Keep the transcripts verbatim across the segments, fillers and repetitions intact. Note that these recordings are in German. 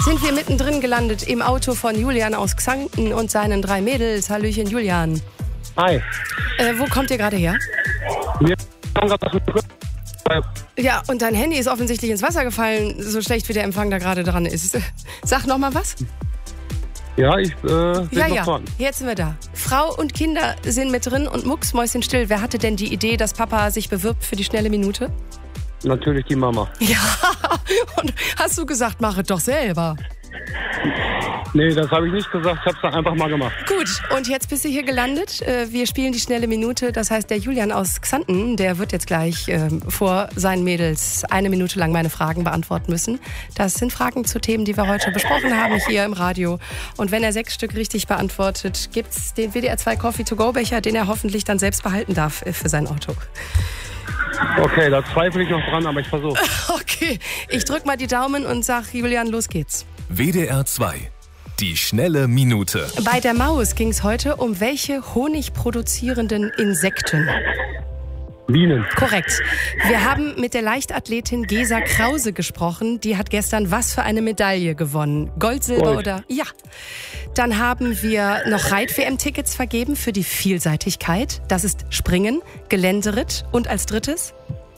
sind wir mittendrin gelandet im Auto von Julian aus Xanten und seinen drei Mädels. Hallöchen, Julian. Hi. Äh, wo kommt ihr gerade her? Wir kommen gerade aus dem Brüssel. Ja, und dein Handy ist offensichtlich ins Wasser gefallen, so schlecht wie der Empfang da gerade dran ist. Sag noch mal was. Ja, ich äh, bin Ja, noch ja, dran. jetzt sind wir da. Frau und Kinder sind mit drin und mucksmäuschenstill. Wer hatte denn die Idee, dass Papa sich bewirbt für die schnelle Minute? Natürlich die Mama. Ja, und hast du gesagt, mach es doch selber. Nee, das habe ich nicht gesagt, ich habe es dann einfach mal gemacht. Gut, und jetzt bist du hier gelandet. Äh, Wir spielen die schnelle Minute. Das heißt, der Julian aus Xanten, der wird jetzt gleich ähm, vor seinen Mädels eine Minute lang meine Fragen beantworten müssen. Das sind Fragen zu Themen, die wir heute besprochen haben hier im Radio. Und wenn er sechs Stück richtig beantwortet, gibt's den W D R zwei Coffee to go Becher, den er hoffentlich dann selbst behalten darf äh, für sein Auto. Okay, da zweifle ich noch dran, aber ich versuche. Okay, ich drück mal die Daumen und sag, Julian, los geht's. W D R zwei. Die schnelle Minute. Bei der Maus ging es heute um welche honigproduzierenden Insekten? Bienen. Korrekt. Wir haben mit der Leichtathletin Gesa Krause gesprochen. Die hat gestern was für eine Medaille gewonnen? Gold, Silber Gold. oder? Ja. Dann haben wir noch Reit-W M-Tickets vergeben für die Vielseitigkeit. Das ist Springen, Geländeritt und als drittes?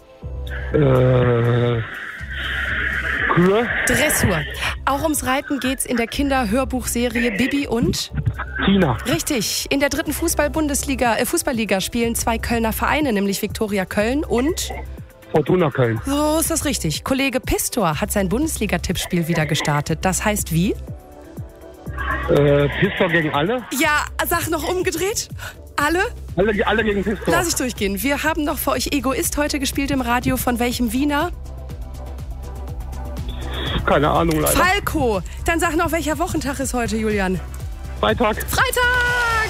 Äh, Kühe. Dressur. Auch ums Reiten geht's in der Kinderhörbuchserie Bibi und? Tina. Richtig. In der dritten Fußball-Bundesliga, äh, Fußballliga spielen zwei Kölner Vereine, nämlich Viktoria Köln und? Fortuna Köln. So ist das richtig. Kollege Pistor hat sein Bundesliga-Tippspiel wieder gestartet. Das heißt wie? Äh, Pistor gegen alle. Ja, sag noch umgedreht. Alle? Alle, alle gegen Pistor. Lass ich durchgehen. Wir haben noch für euch Egoist heute gespielt im Radio. Von welchem Wiener? Keine Ahnung, leider. Falco. Dann sag noch, welcher Wochentag ist heute, Julian? Freitag. Freitag!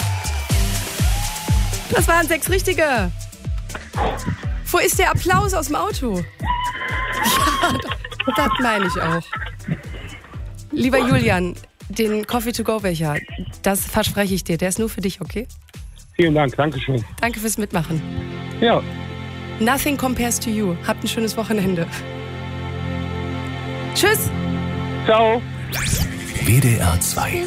Das waren sechs richtige. Wo ist der Applaus aus dem Auto? Ja, das, das meine ich auch. Lieber Julian, den Coffee-to-go-Becher, das verspreche ich dir. Der ist nur für dich, okay? Vielen Dank, danke schön. Danke fürs Mitmachen. Ja. Nothing compares to you. Habt ein schönes Wochenende. Tschüss. Ciao. W D R zwei.